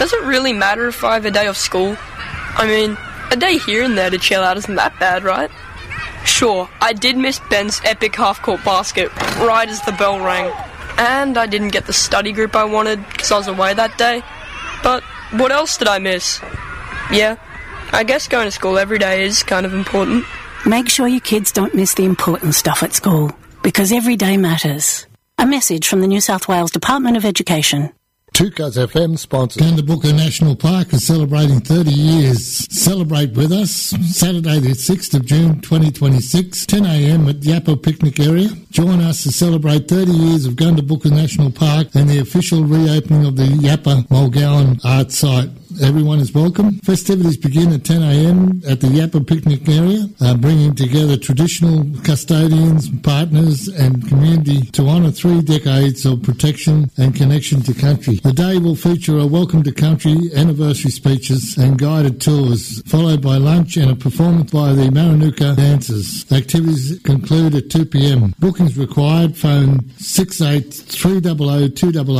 does it really matter if I have a day off school? I mean, a day here and there to chill out isn't that bad, right? Sure, I did miss Ben's epic half-court basket right as the bell rang. And I didn't get the study group I wanted because I was away that day. But what else did I miss? Yeah, I guess going to school every day is kind of important. Make sure your kids don't miss the important stuff at school, because every day matters. A message from the New South Wales Department of Education. 2Cuz FM sponsors. Gundabooka National Park is celebrating 30 years. Celebrate with us Saturday the 6th of June 2026, 10 a.m. at Yappa Picnic Area. Join us to celebrate 30 years of Gundabooka National Park and the official reopening of the Yappa Mulgowan Art Site. Everyone is welcome. Festivities begin at 10 a.m. at the Yappa Picnic Area, bringing together traditional custodians, partners and community to honour 3 decades of protection and connection to country. The day will feature a welcome to country, anniversary speeches and guided tours, followed by lunch and a performance by the Maranuka dancers. Activities conclude at 2 p.m. Bookings required. Phone 68 300 200